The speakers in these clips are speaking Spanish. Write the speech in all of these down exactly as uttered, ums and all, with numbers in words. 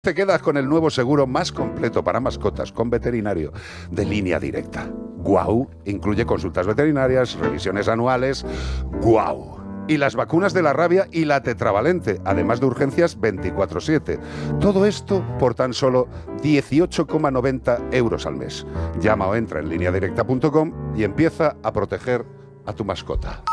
Te quedas con el nuevo seguro más completo para mascotas con veterinario de Línea Directa. ¡Guau! Incluye consultas veterinarias, revisiones anuales. ¡Guau! Y las vacunas de la rabia y la tetravalente, además de urgencias veinticuatro siete. Todo esto por tan solo dieciocho coma noventa euros al mes. Llama o entra en línea directa punto com y empieza a proteger a tu mascota.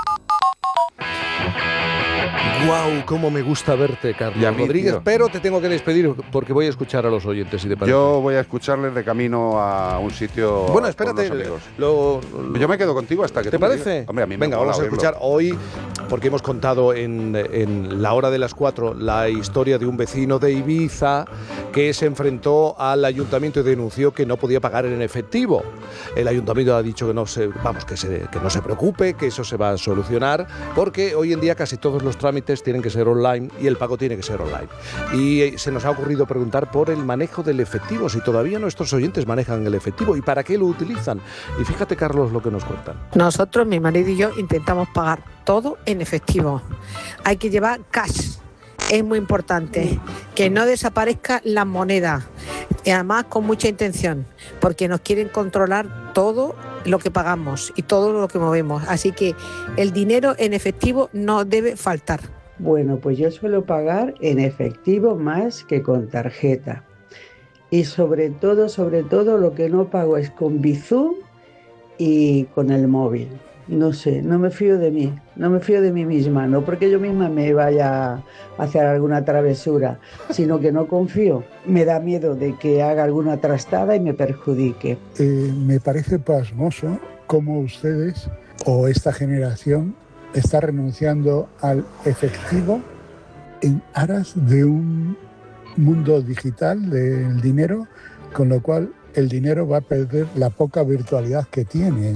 ¡Guau! ¡Cómo me gusta verte, Carlos a mí, Rodríguez! tío. Pero te tengo que despedir porque voy a escuchar a los oyentes, si te parece. Yo voy a escucharles de camino a un sitio. Bueno, espérate. Con los amigos. Lo, lo, Yo me quedo contigo hasta que ¿Te tú me parece? digas. Hombre, a mí me Venga, mola vamos a oírlo. escuchar hoy, porque hemos contado en, en la hora de las cuatro la historia de un vecino de Ibiza que se enfrentó al ayuntamiento y denunció que no podía pagar en efectivo. El ayuntamiento ha dicho que no se, vamos, que, se, que no se preocupe, que eso se va a solucionar, porque hoy en día casi todos los trámites tienen que ser online y el pago tiene que ser online. Y se nos ha ocurrido preguntar por el manejo del efectivo, si todavía nuestros oyentes manejan el efectivo y para qué lo utilizan. Y fíjate, Carlos, lo que nos cuentan. Nosotros, mi marido y yo, intentamos pagar todo en efectivo. Hay que llevar cash. Es muy importante que no desaparezca la moneda, y además con mucha intención, porque nos quieren controlar todo lo que pagamos y todo lo que movemos. Así que el dinero en efectivo no debe faltar. Bueno, pues yo suelo pagar en efectivo más que con tarjeta. Y sobre todo, sobre todo, lo que no pago es con Bizum y con el móvil. No sé, no me fío de mí, no me fío de mí misma, no porque yo misma me vaya a hacer alguna travesura, sino que no confío. Me da miedo de que haga alguna trastada y me perjudique. Eh, me parece pasmoso cómo ustedes o esta generación está renunciando al efectivo en aras de un mundo digital del dinero, con lo cual el dinero va a perder la poca virtualidad que tiene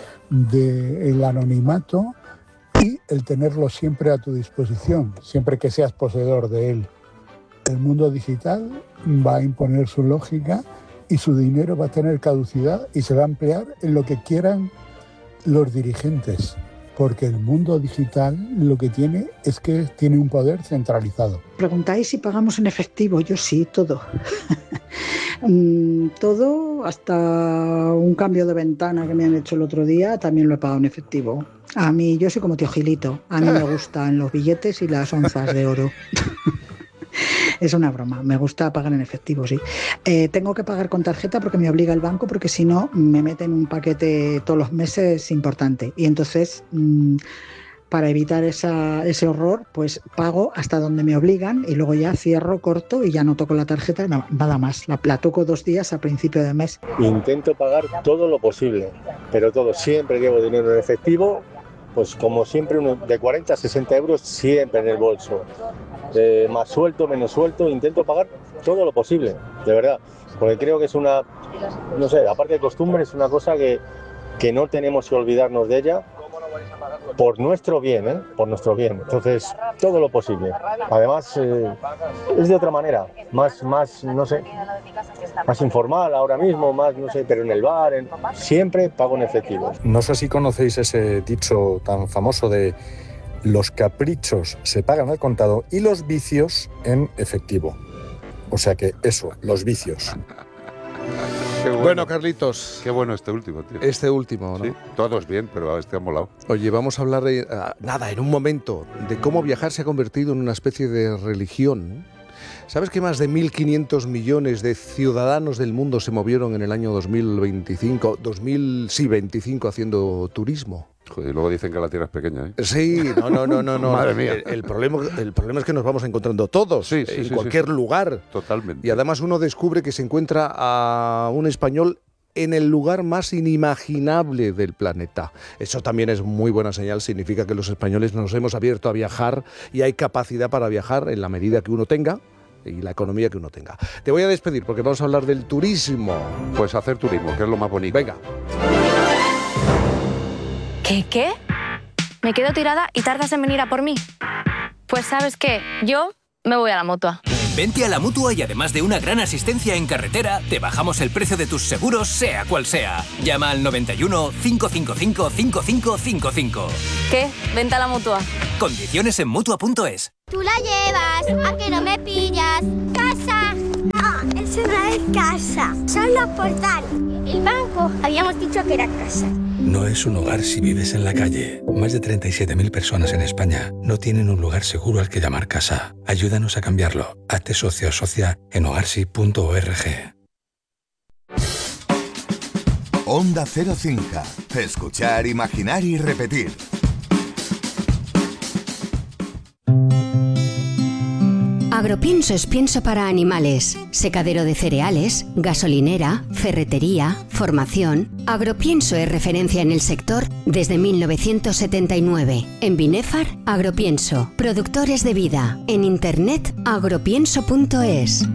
del anonimato y el tenerlo siempre a tu disposición, siempre que seas poseedor de él. El mundo digital va a imponer su lógica y su dinero va a tener caducidad y se va a emplear en lo que quieran los dirigentes, porque el mundo digital lo que tiene es que tiene un poder centralizado. Preguntáis si pagamos en efectivo. Yo sí, todo. Todo, hasta un cambio de ventana que me han hecho el otro día, también lo he pagado en efectivo. A mí, yo soy como tío Gilito, a mí me gustan los billetes y las onzas de oro. Es una broma, me gusta pagar en efectivo, sí. Eh, tengo que pagar con tarjeta porque me obliga el banco, porque si no me meten un paquete todos los meses importante. Y entonces, mmm, para evitar esa, ese horror, pues pago hasta donde me obligan y luego ya cierro, corto y ya no toco la tarjeta, no, nada más. La, la toco dos días a principio de mes. Intento pagar todo lo posible, pero todo, siempre llevo dinero en efectivo, pues como siempre, uno de cuarenta a sesenta euros siempre en el bolso. Eh, más suelto, menos suelto, intento pagar todo lo posible, de verdad, porque creo que es una, no sé, aparte de costumbre, es una cosa que, que no tenemos que olvidarnos de ella, por nuestro bien, ¿eh? Por nuestro bien. Entonces, todo lo posible. Además, eh, es de otra manera, más, más, no sé, más informal ahora mismo, más, no sé, pero en el bar, en... siempre pago en efectivo. No sé si conocéis ese dicho tan famoso de los caprichos se pagan al contado y los vicios en efectivo. O sea que eso, los vicios. Qué bueno. Bueno, Carlitos. Qué bueno este último, tío. Este último, ¿no? Sí, todos bien, pero este ha molado. Oye, vamos a hablar de, uh, nada, en un momento, de cómo viajar se ha convertido en una especie de religión. ¿Sabes que más de mil quinientos millones de ciudadanos del mundo se movieron en el año dos mil veinticinco, dos mil veinticinco haciendo turismo? Joder, y luego dicen que la Tierra es pequeña, ¿eh? Sí, no, no, no, no. no. Madre mía. El, el, problema, el problema es que nos vamos encontrando todos, sí, sí, en sí, cualquier sí. lugar. Totalmente. Y además uno descubre que se encuentra a un español en el lugar más inimaginable del planeta. Eso también es muy buena señal, significa que los españoles nos hemos abierto a viajar y hay capacidad para viajar en la medida que uno tenga y la economía que uno tenga. Te voy a despedir porque vamos a hablar del turismo. Pues hacer turismo, que es lo más bonito. Venga. ¿Qué, qué? Me quedo tirada y tardas en venir a por mí. Pues ¿sabes qué? Yo me voy a la Mutua. Vente a la Mutua y además de una gran asistencia en carretera, te bajamos el precio de tus seguros, sea cual sea. Llama al noventa y uno, cinco cinco cinco, cinco cinco cinco cinco. ¿Qué? Vente a la Mutua. Condiciones en Mutua punto es. Tú la llevas, a que no me pillas. Casa. casa, son los portales. El banco habíamos dicho que era casa. No es un hogar si vives en la calle. Más de treinta y siete mil personas en España no tienen un lugar seguro al que llamar casa. Ayúdanos a cambiarlo. Hazte socio o socia en hogarsi punto org. Onda Cero Cinca. Escuchar, imaginar y repetir. Agropienso es pienso para animales, secadero de cereales, gasolinera, ferretería, formación. Agropienso es referencia en el sector desde mil novecientos setenta y nueve. En Binefar, Agropienso, productores de vida. En internet, agropienso punto es.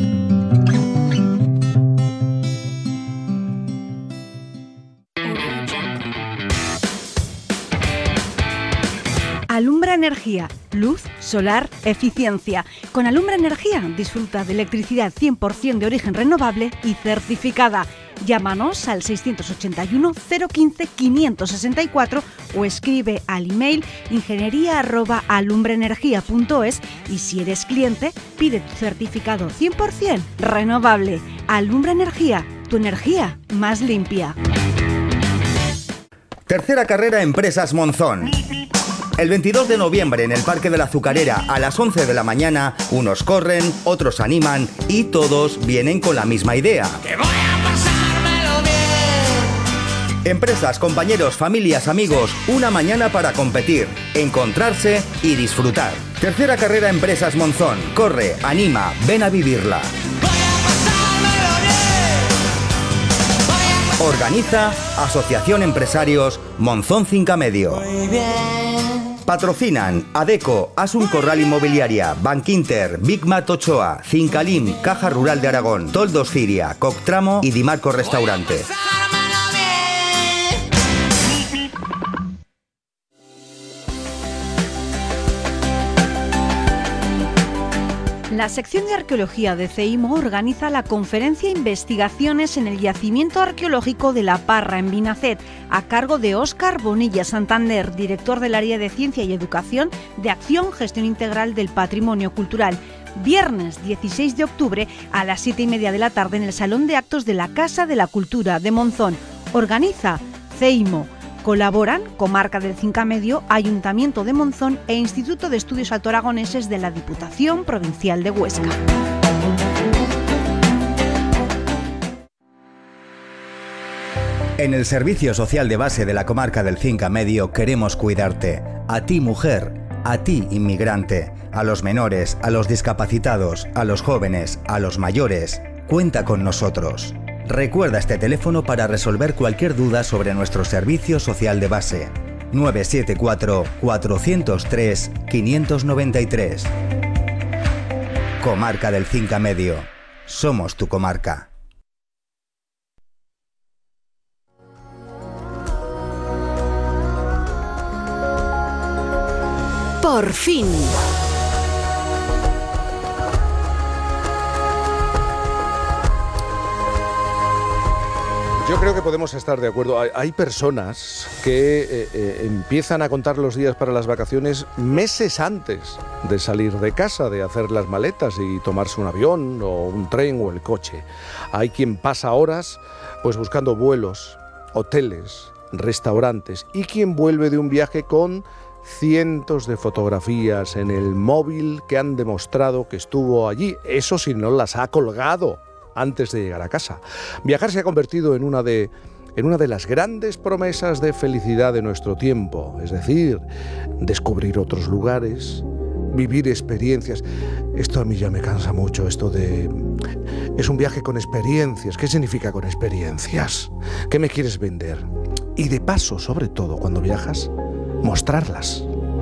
Alumbra Energía, luz, solar, eficiencia. Con Alumbra Energía disfruta de electricidad cien por ciento de origen renovable y certificada. Llámanos al seiscientos ochenta y uno, cero quince, quinientos sesenta y cuatro o escribe al email ingeniería arroba alumbraenergia punto es y si eres cliente, pide tu certificado cien por ciento renovable. Alumbra Energía, tu energía más limpia. Tercera carrera Empresas Monzón. El veintidós de noviembre en el Parque de la Azucarera a las once de la mañana, unos corren, otros animan y todos vienen con la misma idea. ¡Que voy a pasármelo bien! Empresas, compañeros, familias, amigos, una mañana para competir, encontrarse y disfrutar. Tercera carrera Empresas Monzón. Corre, anima, ven a vivirla. Organiza Asociación Empresarios Monzón Cinca Medio. Patrocinan Adeco, Asun Corral Inmobiliaria, Bankinter, Big Mat Ochoa, Cincalim, Caja Rural de Aragón, Toldos Ciria, Coctramo y Dimarco Restaurante. La sección de arqueología de CEIMO organiza la conferencia Investigaciones en el Yacimiento Arqueológico de La Parra, en Binacet, a cargo de Óscar Bonilla Santander, director del área de Ciencia y Educación de Acción Gestión Integral del Patrimonio Cultural. Viernes dieciséis de octubre a las siete y media de la tarde en el Salón de Actos de la Casa de la Cultura de Monzón. Organiza CEIMO. Colaboran Comarca del Cinca Medio, Ayuntamiento de Monzón e Instituto de Estudios Altoaragoneses de la Diputación Provincial de Huesca. En el Servicio Social de Base de la Comarca del Cinca Medio queremos cuidarte. A ti, mujer, a ti, inmigrante, a los menores, a los discapacitados, a los jóvenes, a los mayores. Cuenta con nosotros. Recuerda este teléfono para resolver cualquier duda sobre nuestro servicio social de base. nueve siete cuatro, cuatro cero tres, cinco nueve tres. Comarca del Cinca Medio. Somos tu comarca. Por fin. Yo creo que podemos estar de acuerdo. Hay, hay personas que eh, eh, empiezan a contar los días para las vacaciones meses antes de salir de casa, de hacer las maletas y tomarse un avión o un tren o el coche. Hay quien pasa horas pues buscando vuelos, hoteles, restaurantes y quien vuelve de un viaje con cientos de fotografías en el móvil que han demostrado que estuvo allí. Eso si no las ha colgado antes de llegar a casa. Viajar se ha convertido en una de, en una de las grandes promesas de felicidad de nuestro tiempo, es decir, descubrir otros lugares, vivir experiencias. Esto a mí ya me cansa mucho, esto de... Es un viaje con experiencias. ¿Qué significa con experiencias? ¿Qué me quieres vender? Y de paso, sobre todo, cuando viajas, mostrarlas.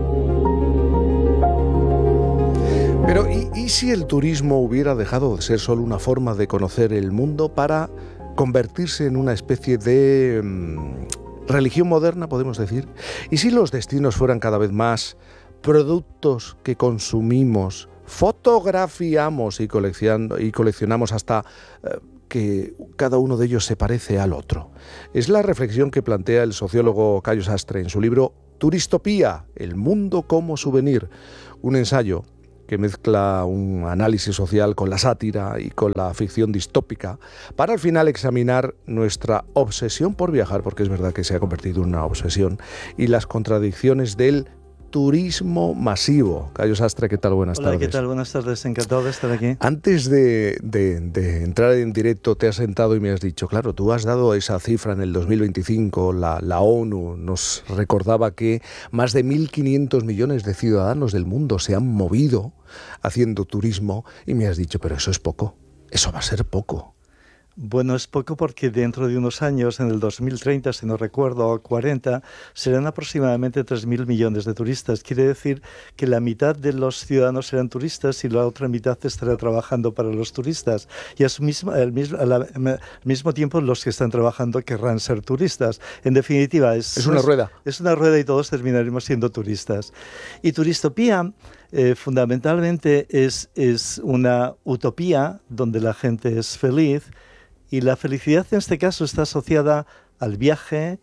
Pero ¿y, ¿y si el turismo hubiera dejado de ser solo una forma de conocer el mundo para convertirse en una especie de mmm, religión moderna, podemos decir? ¿Y si los destinos fueran cada vez más productos que consumimos, fotografiamos y, coleccion- y coleccionamos hasta eh, que cada uno de ellos se parece al otro? Es la reflexión que plantea el sociólogo Cayo Sastre en su libro Turistopía, el mundo como souvenir, un ensayo que mezcla un análisis social con la sátira y con la ficción distópica, para al final examinar nuestra obsesión por viajar, porque es verdad que se ha convertido en una obsesión, y las contradicciones del turismo masivo. Cayo Sastre, ¿qué tal? Buenas Hola, tardes. ¿qué tal? Buenas tardes, encantado de estar aquí. Antes de, de, de entrar en directo te has sentado y me has dicho, claro, tú has dado esa cifra en el dos mil veinticinco, la, la ONU nos recordaba que más de mil quinientos millones de ciudadanos del mundo se han movido haciendo turismo, y me has dicho, pero eso es poco, eso va a ser poco. Bueno, es poco porque dentro de unos años, en el dos mil treinta, si no recuerdo, cuarenta, serán aproximadamente tres mil millones de turistas. Quiere decir que la mitad de los ciudadanos serán turistas y la otra mitad estará trabajando para los turistas. Y al mismo, al mismo, al mismo tiempo los que están trabajando querrán ser turistas. En definitiva, es, es una rueda. Es una rueda y todos terminaremos siendo turistas. Y Turistopía eh, fundamentalmente es, es una utopía donde la gente es feliz. Y la felicidad en este caso está asociada al viaje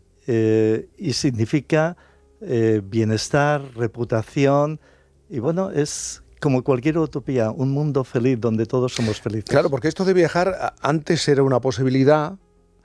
eh, y significa eh, bienestar, reputación, y bueno, es como cualquier utopía, un mundo feliz donde todos somos felices. Claro, porque esto de viajar antes era una posibilidad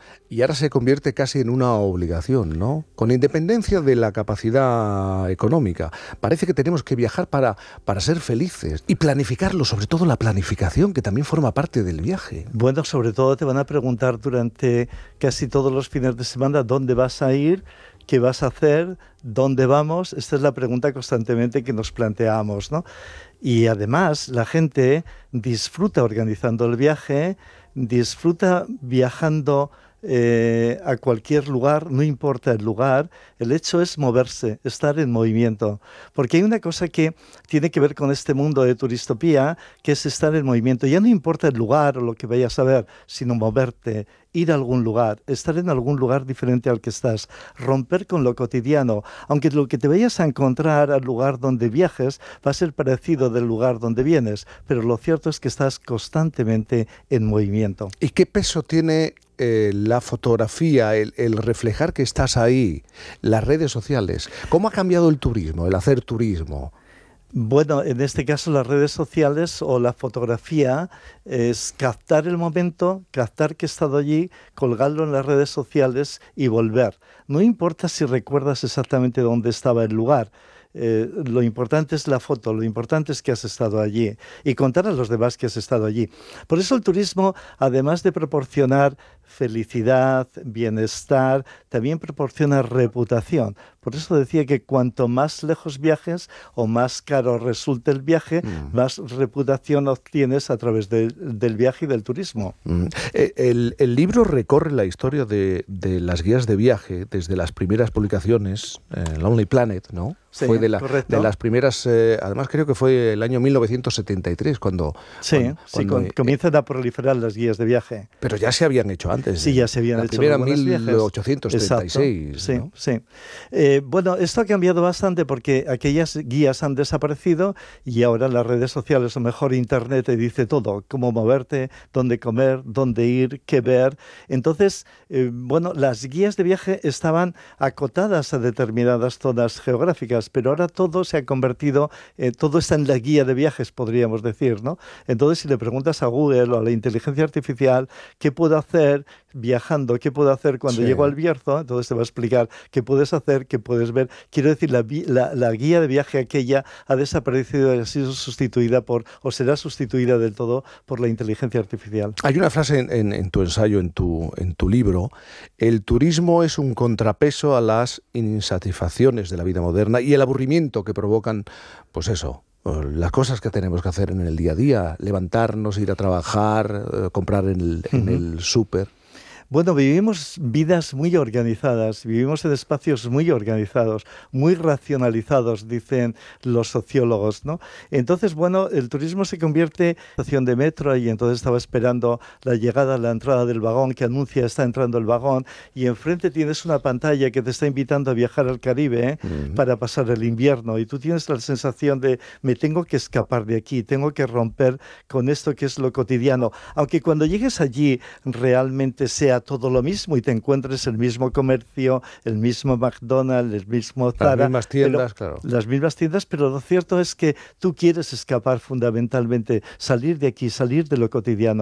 y ahora se convierte casi en una obligación, ¿no? Con independencia de la capacidad económica. Parece que tenemos que viajar para, para ser felices y planificarlo, sobre todo la planificación, que también forma parte del viaje. Bueno, sobre todo te van a preguntar durante casi todos los fines de semana dónde vas a ir, qué vas a hacer, dónde vamos. Esta es la pregunta constantemente que nos planteamos, ¿no? Y además la gente disfruta organizando el viaje, disfruta viajando Eh, a cualquier lugar, no importa el lugar, el hecho es moverse, estar en movimiento. Porque hay una cosa que tiene que ver con este mundo de turistopía, que es estar en movimiento. Ya no importa el lugar o lo que vayas a ver, sino moverte, ir a algún lugar, estar en algún lugar diferente al que estás, romper con lo cotidiano. Aunque lo que te vayas a encontrar al lugar donde viajes va a ser parecido del lugar donde vienes, pero lo cierto es que estás constantemente en movimiento. ¿Y qué peso tiene eh, la fotografía, el, el reflejar que estás ahí, las redes sociales? ¿Cómo ha cambiado el turismo, el hacer turismo? Bueno, en este caso las redes sociales o la fotografía es captar el momento, captar que he estado allí, colgarlo en las redes sociales y volver. No importa si recuerdas exactamente dónde estaba el lugar. Eh, lo importante es la foto, lo importante es que has estado allí y contar a los demás que has estado allí. Por eso el turismo, además de proporcionar felicidad, bienestar, también proporciona reputación. Por eso decía que cuanto más lejos viajes o más caro resulte el viaje, mm. más reputación obtienes a través de, del viaje y del turismo. Mm. El, el libro recorre la historia de, de las guías de viaje desde las primeras publicaciones, eh, Lonely Planet, ¿no? Sí, fue de, la, correcto. de las primeras, eh, además creo que fue el año mil novecientos setenta y tres cuando... Sí, cuando, sí cuando, con, eh, comienzan a proliferar las guías de viaje. Pero ya se habían hecho antes. Sí, ya se habían la hecho. La primera mil ochocientos treinta y seis. Exacto. ¿no? Sí, sí. Eh, bueno, esto ha cambiado bastante porque aquellas guías han desaparecido y ahora las redes sociales, o mejor Internet, te dice todo, cómo moverte, dónde comer, dónde ir, qué ver. Entonces, eh, bueno, las guías de viaje estaban acotadas a determinadas zonas geográficas, pero ahora todo se ha convertido, eh, todo está en la guía de viajes, podríamos decir, ¿no? Entonces, si le preguntas a Google o a la inteligencia artificial qué puedo hacer viajando, qué puedo hacer cuando sí. llego al Bierzo, entonces te va a explicar qué puedes hacer, qué puedes ver. Quiero decir, la, la, la guía de viaje aquella ha desaparecido y ha sido sustituida por, o será sustituida del todo por la inteligencia artificial. Hay una frase en, en, en tu ensayo, en tu, en tu libro: el turismo es un contrapeso a las insatisfacciones de la vida moderna y el aburrimiento que provocan, pues eso, las cosas que tenemos que hacer en el día a día, levantarnos, ir a trabajar, eh, comprar en el, uh-huh. en el súper. Bueno, vivimos vidas muy organizadas, vivimos en espacios muy organizados, muy racionalizados, dicen los sociólogos, ¿no? Entonces, bueno, el turismo se convierte en estación de metro y entonces estaba esperando la llegada, la entrada del vagón que anuncia está entrando el vagón y enfrente tienes una pantalla que te está invitando a viajar al Caribe ¿eh? uh-huh. para pasar el invierno y tú tienes la sensación de me tengo que escapar de aquí, tengo que romper con esto que es lo cotidiano. Aunque cuando llegues allí realmente sea sea todo lo mismo y te encuentres el mismo comercio, el mismo McDonald's, el mismo Zara. Las mismas tiendas, pero, claro. Las mismas tiendas, pero lo cierto es que tú quieres escapar fundamentalmente, salir de aquí, salir de lo cotidiano.